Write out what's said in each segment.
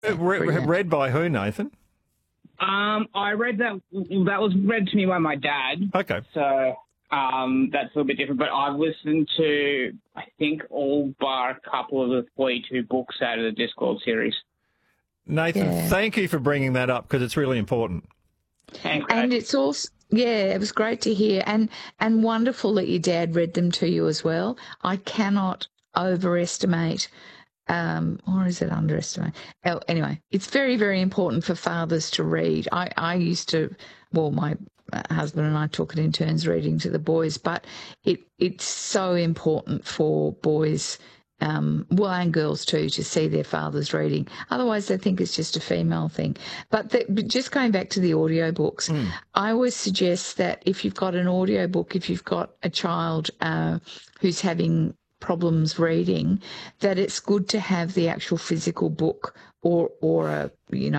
Brilliant. Read by who, Nathan? I read that was read to me by my dad. Okay. So that's a little bit different. But I've listened to, I think, all bar a couple of the 42 books out of the Discworld series. Nathan, thank you for bringing that up because it's really important. And it's also, it was great to hear and wonderful that your dad read them to you as well. I cannot overestimate, or is it underestimate? Oh, anyway, it's very, very important for fathers to read. I used to, my husband and I took it in turns reading to the boys, but it's so important for boys, and girls too, to see their fathers reading. Otherwise, they think it's just a female thing. But just going back to the audiobooks, I always suggest that if you've got an audiobook, if you've got a child who's having problems reading, that it's good to have the actual physical book or a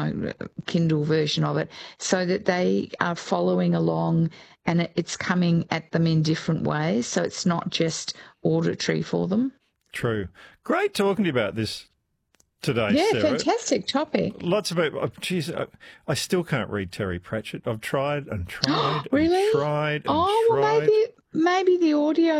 Kindle version of it, so that they are following along and it's coming at them in different ways. So it's not just auditory for them. True. Great talking to you about this today, Yeah, Sarah. fantastic topic. Lots of people. I still can't read Terry Pratchett. I've tried and tried Really? and tried and well, tried. maybe the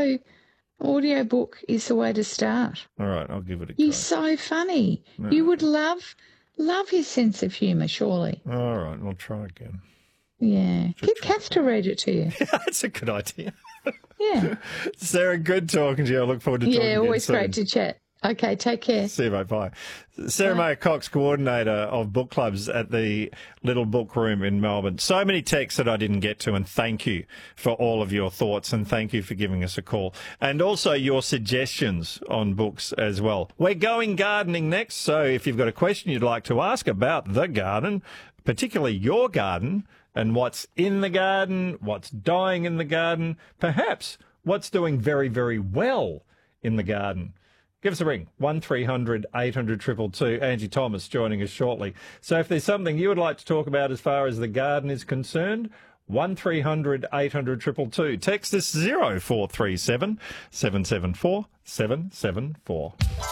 audio book is the way to start. All right, I'll give it a go. He's so funny. No. You would love his sense of humour, surely. All right, I'll try again. Yeah. Get Kath to read it to you. That's a good idea. Yeah. Sarah, good talking to you. I look forward to talking again always soon. great to chat. Okay, take care. See you, mate. Bye. Sarah Mayer Cox, coordinator of book clubs at the Little Book Room in Melbourne. So many texts that I didn't get to, and thank you for all of your thoughts, and thank you for giving us a call. And also your suggestions on books as well. We're going gardening next, so if you've got a question you'd like to ask about the garden, particularly your garden, and what's in the garden, what's dying in the garden, perhaps what's doing very, very well in the garden, give us a ring, 1300 800 222. Angie Thomas joining us shortly. So if there's something you would like to talk about as far as the garden is concerned, 1300 800 222. Text us 0437 774 774.